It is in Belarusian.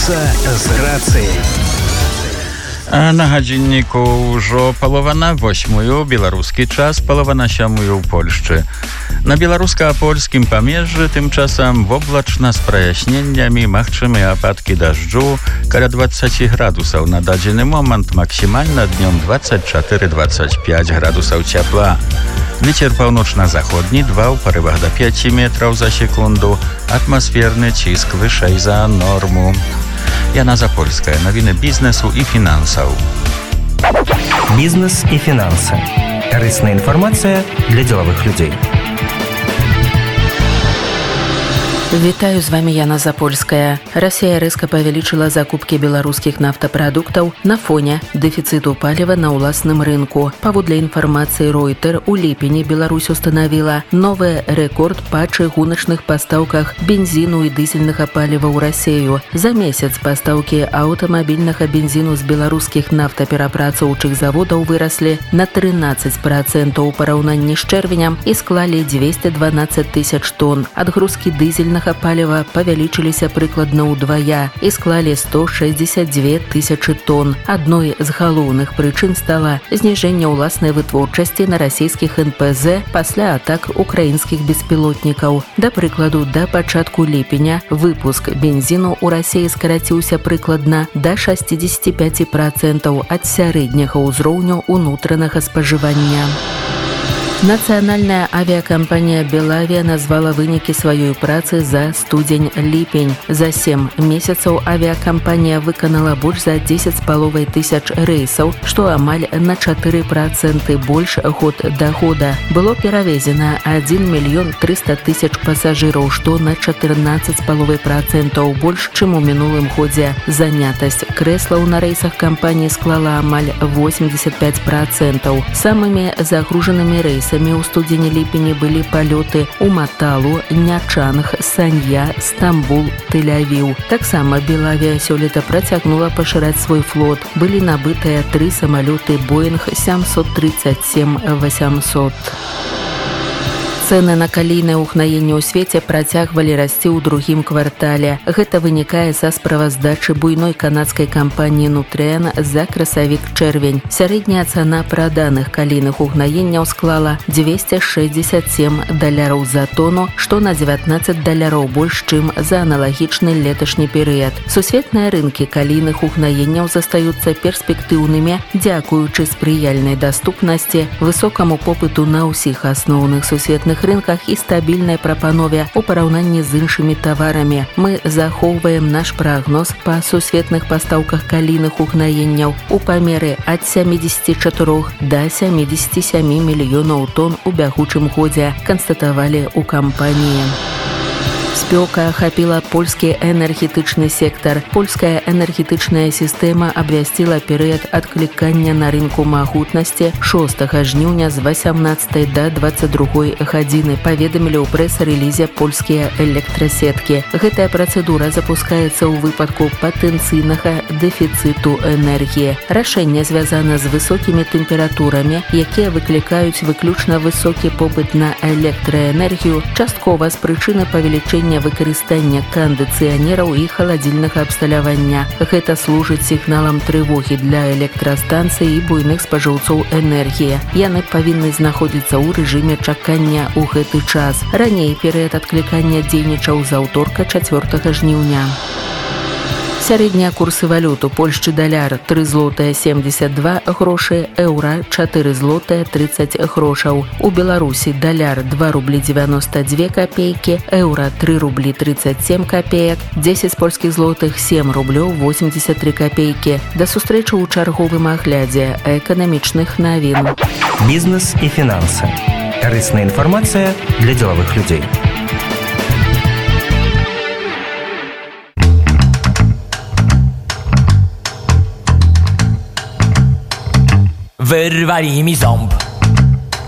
Раніца з грацыяй. На гадзінніку ўжо палова на 8, беларускі час, палова на 7 ў Польшчы. На беларуска-польскім памежжы тым часам воблачна з праясненнямі, магчымыя ападкі дажджу, каля 20 градусаў на дадзены момант, максімальна днём 24-25 градусаў цяпла. Вецер паўночна-заходні 2 ў парывах да 5 метраў за секунду, атмасферны ціск вышэй за норму. Яна Запольская. Новины бизнесу и финансов. Бизнес и финансы. Корыстная информация для деловых людей. Вітаю, з вами Яна Запольская. Расія рэзка павялічыла закупкі беларускіх нафтапрадуктаў на фоне дэфіцыту паліва на ўласным рынку. Паводле інфармацыі Reuters, у ліпені Беларусь устанавіла новы рэкорд па чыгуначных пастаўках бензіну і дызельнага паліва ў Расію. За месяц пастаўкі аўтамабільнага бензіну з беларускіх нафтаперапрацоўчых заводаў выраслі на 13% у параўнанні з чэрвенем і склалі 212 тысяч тонн. Адгрузкі дызельнага паліва павялічыліся прыкладна ўдвая і склалі 162 тысячы тонн. Адной з галоўных прычын стала зніжэнне ўласнай вытворчасці на расійскіх НПЗ пасля атак украінскіх беспілотнікаў. Да прыкладу, да пачатку ліпеня выпуск бензіну ў Расіі скараціўся прыкладна да 65% ад сярэдняга ўзроўню ўнутранага спажывання. Нацыянальная авіакампанія «Белавия» назвала вынікі сваёй працы за студзень-ліпень. За 7 месяцаў авіакампанія выканала больш за 10,5 тысяч рэйсаў, што амаль на 4% больш год да года. Было перавезена 1 300 000 пасажыраў, што на 14,5% больш, чым у мінулым годзе. Занятасць крэслаў на рэйсах кампаніі склала амаль 85%. Самымі загружанымі рэйсамі ў студзені-ліпені былі палёты ў Маталу, Нячанг, Санья, Стамбул, Тель-Авіў. Таксама «Белавия» сёлета працягнула пашыраць свой флот. Былі набытыя 3 самалёты «Боинг» 737-800. Цэны на калійнае ўгнаенне ў свеце працягвалі расці ў другім квартале. Гэта вынікае са справаздачы буйной канадскай кампаніі «Нутрэн» за красавік-чэрвень. Сярэдняя цана праданых калійных угнаенняў склала $267 за тону, што на $19 больш, чым за аналагічны леташні перыяд. Сусветныя рынкі калійных угнаенняў застаюцца перспектыўнымі, дзякуючы спрыяльнай даступнасці, высокаму попыту на ўсіх асноўных сусветных рынках і стабільнай прапанове ў параўнанні з іншымі таварамі. Мы захоўваем наш прагноз па сусветных пастаўках калійных угнаенняў у памеры ад 74 да 77 мільёнаў тонн у бягучым годзе, канстатавалі ў кампаніі. Спёка ахапіла польскі энергетычны сектар. Польская энергетычная сістэма абвясціла перыяд адклікання на рынку магутнасці 6 жніўня з 18 да 22 гадзіны, паведамілі ў прэс-рэлізе польскія электрасеткі. Гэтая працэдура запускаецца ў выпадку патэнцыйнага дэфіцыту энергіі. Рашэнне звязана з высокімі тэмпературамі, якія выклікаюць выключна высокі попыт на электраэнергію, часткова з прычыны павелічэння выкарыстання кандыцыянераў і халадзільнага абсталявання. Гэта служыць сігналам трывогі для электрастанцый і буйных спажыўцоў энергіі. Яны павінны знаходзіцца ў рэжыме чакання ў гэты час. Раней перыяд адклікання дзейнічаў з аўторка 4 жніўня. Сярэднія курсы валют у Польшчы: даляр 3 злотыя 72 грошы, еўра 4 злотыя 30 грошаў. У Беларусі даляр 2 рублі 92 копейкі, еўра 3 рублі 37 копеек, 10 польскіх злотых 7 рублёў 83 копейкі. Да сустрэчы ў чарговым аглядзе эканамічных навін. Бизнес и финансы. Корыстная информация для деловых людей. Wyrwali mi ząb.